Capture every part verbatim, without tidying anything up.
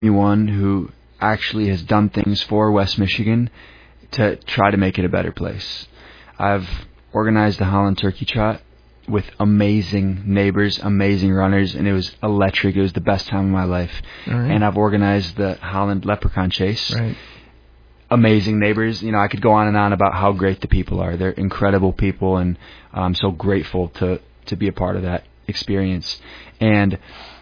anyone who actually has done things for West Michigan to try to make it a better place. I've organized the Holland Turkey Trot with amazing neighbors, amazing runners, and it was electric. It was the best time of my life. All right. And I've organized the Holland Leprechaun Chase. Right. Amazing neighbors. You know, I could go on and on about how great the people are. They're incredible people, and I'm so grateful to, to be a part of that experience. And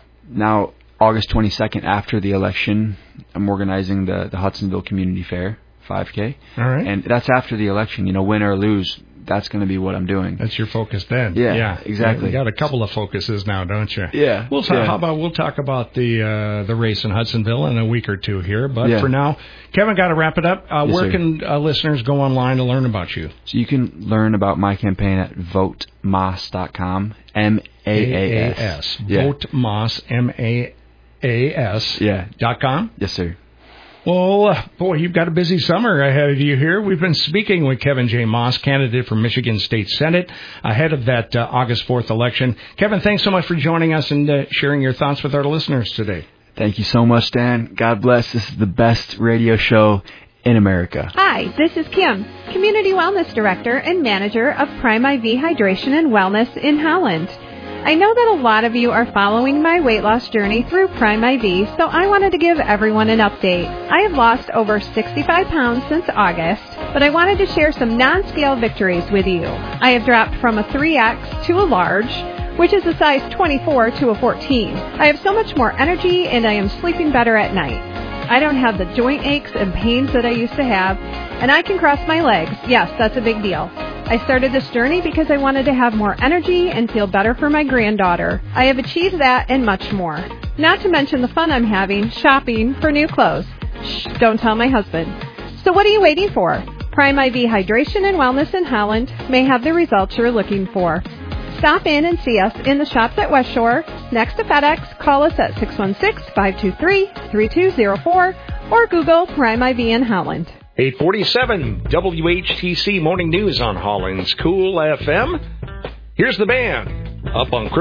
now, August twenty-second, after the election, I'm organizing the, the Hudsonville Community Fair, five K. All right. And that's after the election. You know, win or lose, that's going to be what I'm doing. That's your focus then. Yeah, yeah. exactly. You got a couple of focuses now, don't you? Yeah. We'll talk, yeah. How about we'll talk about the uh, the race in Hudsonville in a week or two here. But yeah. for now, Kevin, got to wrap it up. Uh, yes, where sir. can uh, listeners go online to learn about you? So you can learn about my campaign at vote mas dot com. M A A S. Yeah. VoteMaas, M A A S. Yeah. Dot com? Yes, sir. Well, uh, boy, you've got a busy summer ahead of you here. We've been speaking with Kevin J. Maas, candidate for Michigan State Senate, ahead of that uh, August fourth election. Kevin, thanks so much for joining us and uh, sharing your thoughts with our listeners today. Thank you so much, Dan. God bless. This is the best radio show in America. Hi, this is Kim, Community Wellness Director and Manager of Prime I V Hydration and Wellness in Holland. I know that a lot of you are following my weight loss journey through Prime I V, so I wanted to give everyone an update. I have lost over sixty-five pounds since August, but I wanted to share some non-scale victories with you. I have dropped from a three X to a large, which is a size twenty-four to a fourteen. I have so much more energy and I am sleeping better at night. I don't have the joint aches and pains that I used to have, and I can cross my legs. Yes, that's a big deal. I started this journey because I wanted to have more energy and feel better for my granddaughter. I have achieved that and much more. Not to mention the fun I'm having shopping for new clothes. Shh, don't tell my husband. So what are you waiting for? Prime I V Hydration and Wellness in Holland may have the results you're looking for. Stop in and see us in the shops at West Shore, next to FedEx. Call us at six one six, five two three, three two zero four or Google Prime I V in Holland. eight forty-seven W H T C Morning News on Holland's Cool F M. Here's the band up on